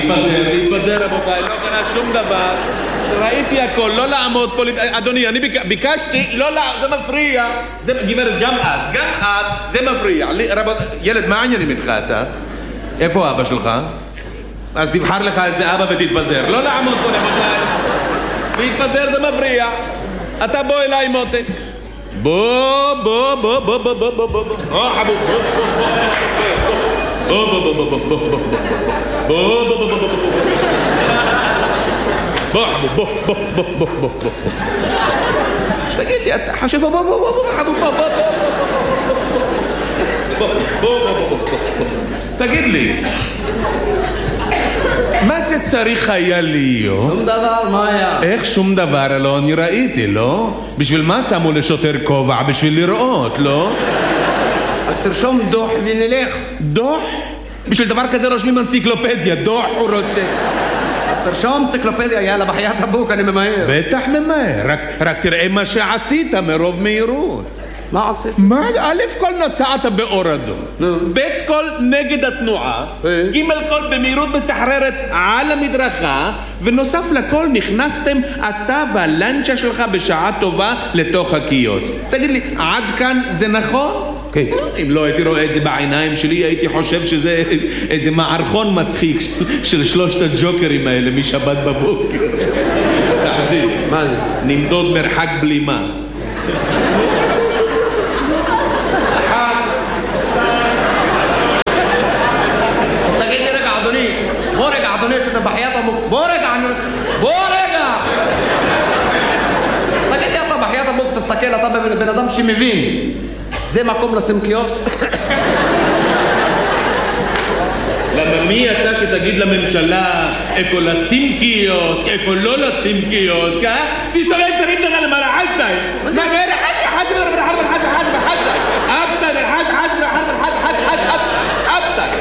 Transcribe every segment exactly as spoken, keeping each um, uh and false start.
להתפזר, להתפזר רבותיי, לא קרה שום דבר. ראיתי הכל, לא לעמוד פה, אדוני, אני ביקשתי, לא לעמוד, זה מפריע. גברת, גם את, גם את, זה מפריע. רבותיי, ילד, מה העניינים איתך אתה? איפה אבא שלך? אז תבחר לך איזה אבא ותתפזר. לא לעמוד פה רבותיי. להתפזר זה מפריע. אתה בוא אליי מותק. בוא, בוא, בוא, בוא, בוא, בוא, בוא, בוא, בוא, חבוב, בוא, בוא, בוא, בוא, בוא, בוא, בוא, בוא, בוא, בוא, בוא, בוא, בוא, חבוב, בוא, בוא, בוא, בוא, בוא, בוא. תגיד לי, אתה חושב, בוא, בוא, בוא, בוא, חבוב, בוא, בוא, בוא, בוא, בוא, בוא, בוא. תגיד לי, מה זה צריך היה להיות? שום דבר, מה היה? איך שום דבר? לא, אני ראיתי, לא? בשביל מה שמו לשוטר כובע? בשביל לראות, לא? אז תרשום דוח ונלך. דוח? בשביל דבר כזה רושמים אנציקלופדיה, דוח הוא רוצה. אז תרשום אנציקלופדיה, יאללה, בחיית הבוק, אני ממהר. בטח ממהר, רק, רק תראה מה שעשית מרוב מהירות. מה עשית? מה? א' כל נסעת באור אדום, ב' כל נגד התנועה, ג' כל במהירות מסחררת על המדרכה, ונוסף לכל נכנסתם אתה והלנצ'ה שלך בשעה טובה לתוך הקיוסק. תגיד לי, עד כאן זה נכון? כן. אם לא הייתי רואה את זה בעיניים שלי, הייתי חושב שזה איזה מערכון מצחיק של שלושת הג'וקרים האלה משבת בבוקר. תחזיר. מה זה? נמדוד מרחק בלימה. בוא רגע, אדוני, שאתה בחיית הבוק. בוא רגע, בוא רגע. תגיד לי, אתה בחיית הבוק, תסתכל, אתה בן אדם שמבין. זה מקום לשים קיוסק? למה מי אתה שתגיד לממשלה איפה לשים קיוסק, איפה לא לשים קיוסק, אה? תסתובב, תרים לך למעלה, חסי. מה, גארי, חסי, חסי, חסי, חסי, חסי, חסי, חסי. אבטר, חסי, חסי, חסי, חסי, חסי, חסי, אבטר.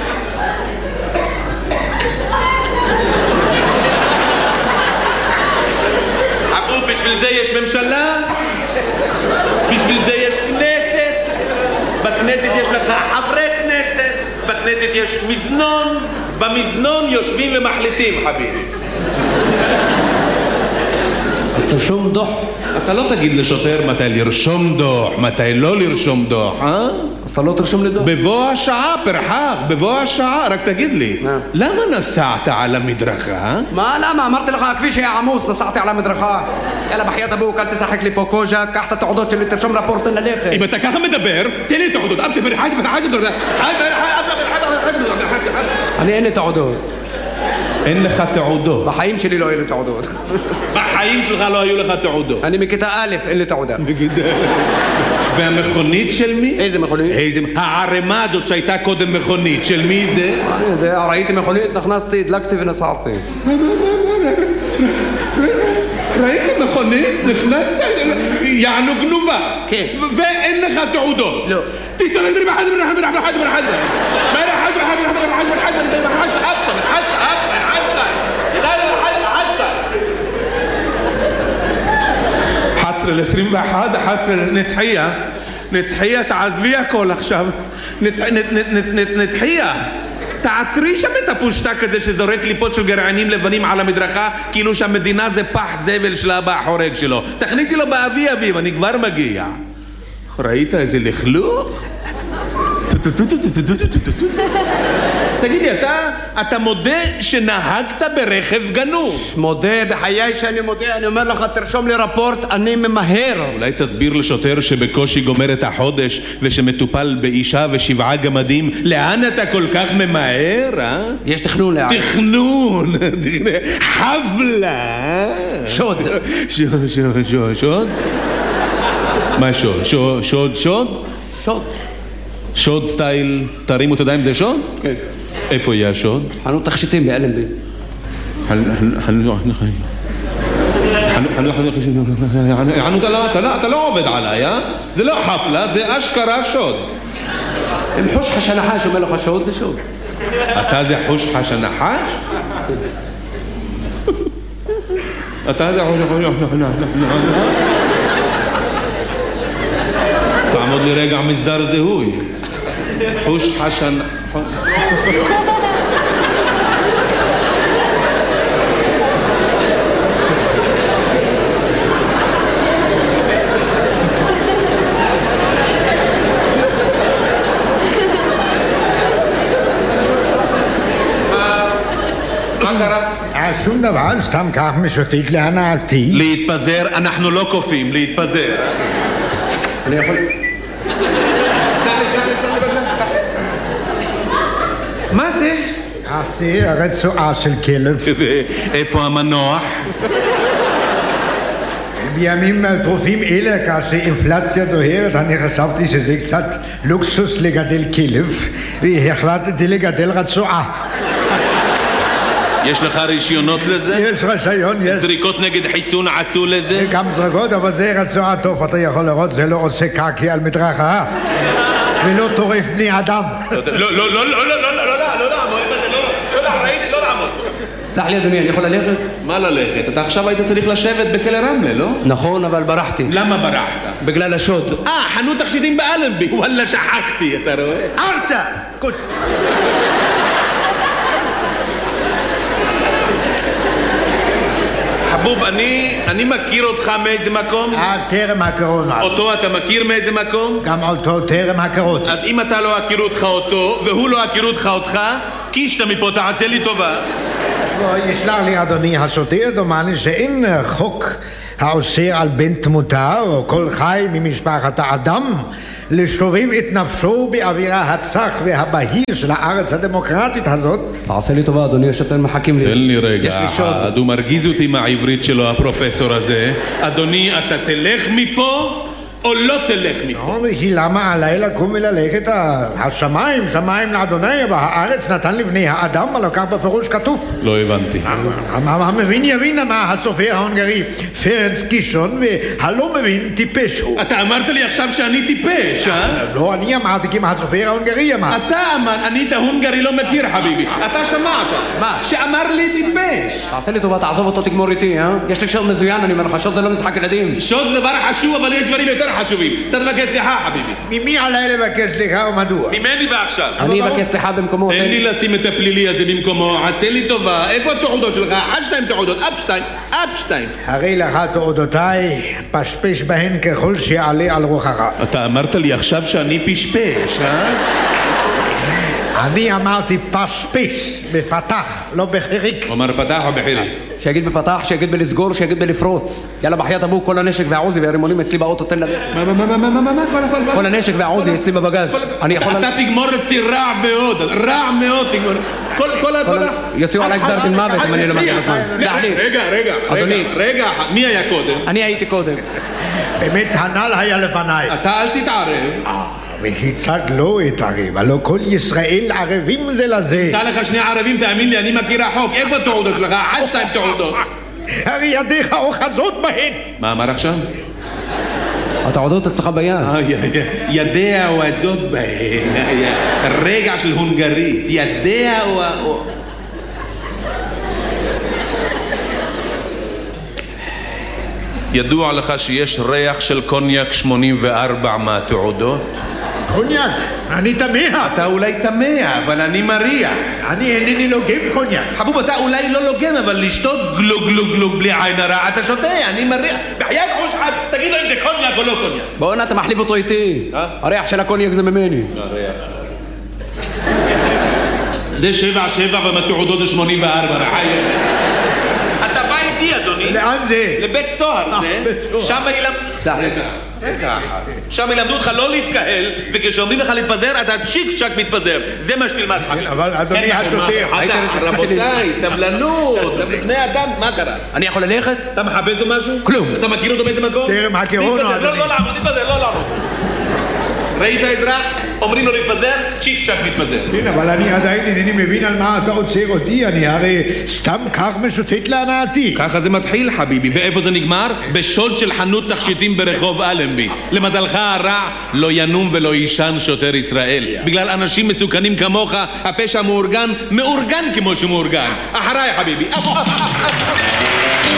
אבו, בשביל זה יש ממשלה, בשביל זה יש כנסת, בכנסת יש לך חברי כנסת, בכנסת יש מזנון, במזנון יושבים ומחליטים, חביבי. אז תרשום דוח. אתה לא תגיד לשוטר מתי לרשום דוח, מתי לא לרשום דוח, אה? אז אתה לא תרשום לי דוח? בבוא השעה, פרחק, בבוא השעה, רק תגיד לי, למה נסעת על המדרכה? מה, למה? אמרתי לך, הכביש היה עמוס, נסעתי על המדרכה. יאללה, בחיית הבוק, אל תשחק לי פה קוז'ה, קח את התעודות שלי, תרשום רפורט ללכת. אם אתה ככה מדבר, תן לי תעודות, אבסי ברחק, ברחק, אני אין לי תעודות. אין לך תעודות. בחיים שלי לא היו לי תעודות. בחיים שלך לא היו לך תעודות. אני מכיתה א', אין לי תעודה. והמכונית של מי? איזה מכונית? איזה... הערימה הזאת שהייתה קודם מכונית, של מי זה? אני יודע, ראיתי מכונית, נכנסתי, הדלקתי ונסעתי. ראיתי מכונית, נכנסת, יענו גנובה. כן. ואין לך תעודות. לא. תסתובב דרי בחזר בן החזר בן החזר בן החזר בן החזר בן החזר בן החזר בן החזר בן החזר בן החזר בן חזר ל-עשרים ואחת, אחת עשרה נצחיה, נצחיה, תעזבי הכל עכשיו, נצחיה, תעצרי שם את הפושטק הזה שזורק קליפות של גרעינים לבנים על המדרכה, כאילו שהמדינה זה פח זבל של אבא החורג שלו. תכניסי לו באבי אביב, אני כבר מגיע. ראית איזה לכלוך? תגיד לי, אתה, אתה מודה שנהגת ברכב גנוב? מודה, בחיי שאני מודה, אני אומר לך, תרשום לי רפורט, אני ממהר. אולי תסביר לשוטר שבקושי גומר את החודש ושמטופל באישה ושבעה גמדים, לאן אתה כל כך ממהר, אה? יש תכנון לאן. תכנון, חבלה. שוד. שוד, שוד, שוד, שוד? מה שוד? שוד, שוד, שוד? שוד. שוד סטייל, תרימו את הידיים, זה שוד? כן. איפה יהיה השוד? חנות תכשיטים באלנבי. אתה לא עובד עליי, אה? זה לא חפלה, זה אשכרה שוד. אם חוש חש הנחש אומר לך שוד, זה שוד. אתה זה חוש חש הנחש? אתה זה חוש חש הנחש? תעמוד לי רגע מסדר זיהוי. חוש חשן... קרה? שום דבר, סתם כך משוטט להנאתי. להתפזר, אנחנו לא קופים, להתפזר. אני יכול... מה זה? זה הרצועה של כלב. איפה המנוח? בימים טרופים אלה, כאשר אינפלציה דוהרת, אני חשבתי שזה קצת לוקסוס לגדל כלב, והחלטתי לגדל רצועה. יש לך רישיונות לזה? יש רישיון, יש. זריקות נגד חיסון עשו לזה? גם זריקות, אבל זה רצועה טוב, אתה יכול לראות, זה לא עושה קקי על מדרכה, ולא טורף בני אדם. לא, לא, לא, לא, לא, לא, לא, לא, לא, לא, ראיתי, לא לעמוד. סלח לי אדוני, אני יכול ללכת? מה ללכת? אתה עכשיו היית צריך לשבת בכלא רמלה, לא? נכון, אבל ברחתי. למה ברחת? בגלל השוד. אה, חנות תכשיטים באלנבי, וואלה שכחתי, אתה רואה? ארצה! קוד. חבוב, אני, אני מכיר אותך מאיזה מקום? אה, טרם הכרות. אותו אתה מכיר מאיזה מקום? גם אותו טרם הכרות. אז אם אתה לא הכיר אותך אותו, והוא לא הכיר אותך אותך, קישת מפה, תעשה לי טובה. יסלח לי אדוני השוטר, דומני שאין חוק האוסר על בן תמותה או כל חי ממשפחת האדם לשובב את נפשו באווירה הצח והבהיר של הארץ הדמוקרטית הזאת. תעשה לי טובה אדוני, שאתם מחכים לי. תן לי רגע, יש לי שוד. הוא מרגיז אותי מהעברית שלו הפרופסור הזה. אדוני, אתה תלך מפה או לא תלך מפה? לא, וכי למה עליי לקום וללכת? השמיים, שמיים לאדוני, אבל הארץ נתן לבני האדם, הלא כך בפירוש כתוב. לא הבנתי. המבין יבין מה הסופר ההונגרי פרנץ קישון, והלא מבין טיפש הוא. אתה אמרת לי עכשיו שאני טיפש, אה? לא, אני אמרתי כי מה הסופר ההונגרי אמר. אתה אמר, אני את ההונגרי לא מכיר חביבי. אתה שמעת. מה? שאמר לי טיפש. תעשה לי טובה, תעזוב אותו, תגמור איתי, אה? יש לי שוד מזוין, אני אומר לך, שוד זה לא משחק ילדים. שוד זה דבר חשוב, אבל יש דברים יותר חשובים. אתה תבקש סליחה, חביבי. ממי עליי לבקש סליחה ומדוע? ממני ועכשיו. אני אבקש סליחה במקומו. תן לי לשים את הפלילי הזה במקומו, עשה לי טובה. איפה התעודות שלך? עד שתיים תעודות, עד שתיים, עד שתיים. הרי לך תעודותיי, פשפש בהן ככל שיעלה על רוחך. אתה אמרת לי עכשיו שאני פשפש, אה? אני אמרתי פשפש, בפתח, לא בחיריק. הוא אמר פתח או בחיריק? שיגיד בפתח, שיגיד בלסגור, שיגיד בלפרוץ. יאללה בחייאת אבו, כל הנשק והעוזי והרימונים אצלי באוטו, תן לזה. מה, מה, מה, מה, מה, מה, מה, כל כל הנשק והעוזי אצלי בבגז. אני יכול... אתה תגמור אצלי רע מאוד, רע מאוד תגמור. כל, כל הדבר... יוציאו עליי גזר דין מוות אם אני לא מגיע לזמן. סלח לי. רגע, רגע, רגע, רגע, מי היה קודם? אני הייתי קודם. באמת הנ"ל היה לפניי. אתה אל תתערב. וכיצד לא אתערב? הלא כל ישראל ערבים זה לזה. תמצא לך שני ערבים, תאמין לי, אני מכיר החוק. איפה תעודות שלך? עד שתיים תעודות. הרי ידיך אוחזות בהן. מה אמר עכשיו? התעודות אצלך ביד. ידיה אוחזות בהן. רגע של הונגרית. ידיה או... ידוע לך שיש ריח של קוניאק שמונים וארבע מהתעודות? קוניאק? אני תמה. אתה אולי תמה, אבל אני מריח. אני אינני לוגם קוניאק. חבוב, אתה אולי לא לוגם, אבל לשתות גלוג גלוג גלוג בלי עין הרע, אתה שותה, אני מריח. בחיית חוש חד, תגיד לו אם זה קוניאק או לא קוניאק. בוא הנה, אתה מחליף אותו איתי. הריח של הקוניאק זה ממני. זה שבע שבע ומתעודות זה שמונים וארבע, רחי. אתה בא איתי, אדוני. לאן זה? לבית סוהר זה. שם ילמדו... רגע, רגע. שם ילמדו אותך לא להתקהל, וכשאומרים לך להתפזר, אתה צ'יק צ'ק מתפזר. זה מה שתלמד חביב. אבל אדוני השוטר... רבותיי, סבלנות, בני אדם, מה קרה? אני יכול ללכת? אתה מחפש לו משהו? כלום. אתה מכיר אותו באיזה מקום? טרם הכירונו, אדוני. לא, לא לעמוד, להתפזר, לא לעמוד. ראית אזרח? אומרים לו להתפזר, צ'יק צ'ק מתפזר. כן, אבל אני עדיין אינני מבין על מה אתה עוצר אותי, אני הרי סתם כך משוטט להנאתי. ככה זה מתחיל חביבי, ואיפה זה נגמר? בשוד של חנות תכשיטים ברחוב אלנבי. למזלך הרע, לא ינום ולא יישן שוטר ישראל. בגלל אנשים מסוכנים כמוך, הפשע מאורגן, מאורגן כמו שמאורגן. אחריי חביבי.